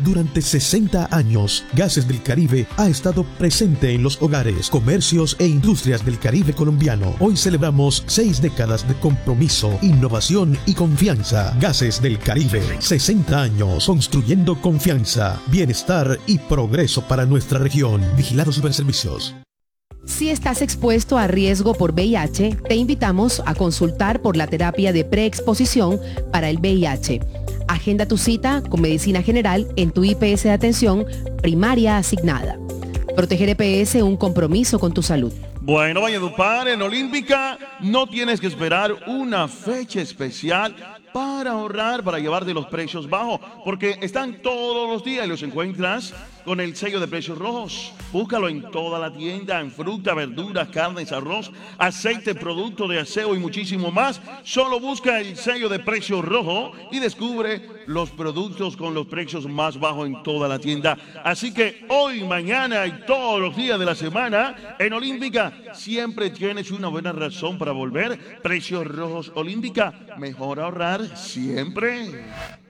Durante 60 años, Gases del Caribe ha estado presente en los hogares, comercios e industrias del Caribe colombiano. Hoy celebramos 6 décadas de compromiso, innovación y confianza. Gases del Caribe, 60 años construyendo confianza, bienestar y progreso para nuestra región. Vigilado Superservicios. Si estás expuesto a riesgo por VIH, te invitamos a consultar por la terapia de preexposición para el VIH. Agenda tu cita con Medicina General en tu IPS de atención primaria asignada. Proteger EPS, un compromiso con tu salud. Bueno, Valledupar, en Olímpica no tienes que esperar una fecha especial para ahorrar, para llevarte los precios bajos, porque están todos los días y los encuentras con el sello de precios rojos. Búscalo en toda la tienda, en fruta, verduras, carnes, arroz, aceite, producto de aseo y muchísimo más. Solo busca el sello de precios rojo y descubre los productos con los precios más bajos en toda la tienda. Así que hoy, mañana y todos los días de la semana, en Olímpica siempre tienes una buena razón para volver. Precios rojos Olímpica, mejor ahorrar siempre.